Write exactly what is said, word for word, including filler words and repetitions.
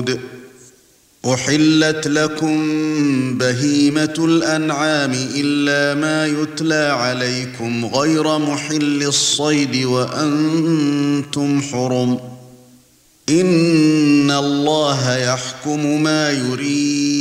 الحدود أحلت لكم بهيمة الأنعام إلا ما يتلى عليكم غير محل الصيد وأنتم حرم إن الله يحكم ما يريد